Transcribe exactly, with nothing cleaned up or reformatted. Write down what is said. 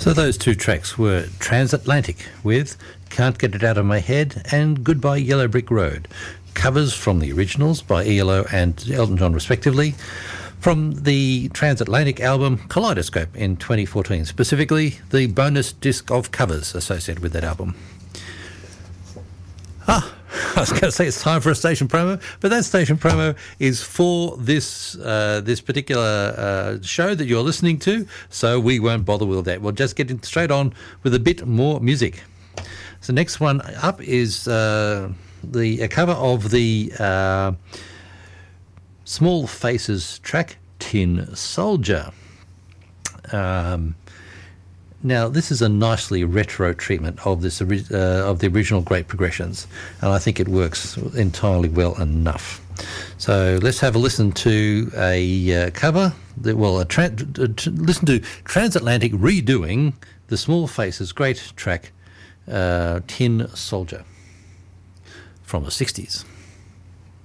So those two tracks were Transatlantic with Can't Get It Out of My Head and Goodbye Yellow Brick Road, covers from the originals by E L O and Elton John respectively, from the Transatlantic album Kaleidoscope in twenty fourteen, specifically the bonus disc of covers associated with that album. Ah, I was going to say it's time for a station promo, but that station promo is for this uh, this particular uh, show that you're listening to, so we won't bother with that. We'll just get in straight on with a bit more music. So next one up is uh, the a cover of the uh, Small Faces track, Tin Soldier. Um, now, this is a nicely retro treatment of this ori- uh, of the original Great Progressions, and I think it works entirely well enough. So let's have a listen to a uh, cover, that, well, a tra- uh, t- listen to Transatlantic redoing the Small Faces' great track, uh, Tin Soldier, from the sixties.